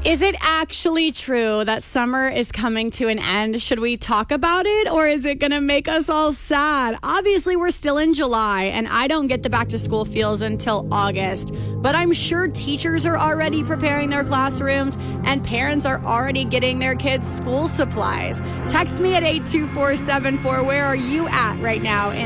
Is it actually true that summer is coming to an end? Should we talk about it, or is it going to make us all sad? Obviously, we're still in July, and I don't get the back to school feels until August. But I'm sure teachers are already preparing their classrooms, and parents are already getting their kids school supplies. Text me at 82474. Where are you at right now in